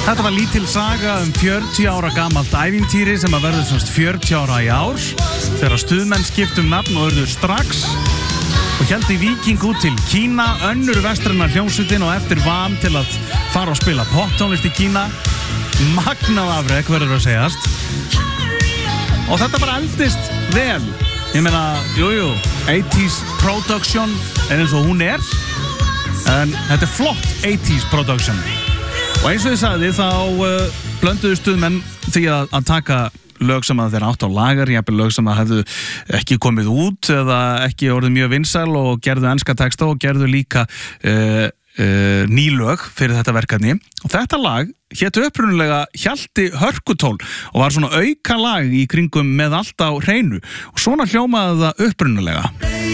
Þetta var lítil saga 40 ára gamalt ævintýri sem að verður semst 40 ára í ár þegar stuðmenn skiptum nafn og urðu strax og héldu í Víking út til Kína, önnur vestrænar hljómsveitin og eftir van til að fara og spila poptónlist í Kína. Magnað afrek verður að segjast. Og þetta bara eldist vel. Ég meina, 80s production er eins og hún er, en þetta er flott 80s production. Og eins og ég sagði þá blönduðu stuðmenn því að taka lög sem að þeir átt á lagar, jafnvel lög sem að hefðu ekki komið út eða ekki orðið mjög vinsæl og gerðu enska texta og gerðu líka ný lög fyrir þetta verkefni. Og þetta lag hét upprunalega Hjalti Hörkutól og var svona auka lag í kringum með allt á hreinu og svona hljómaði það upprunalega.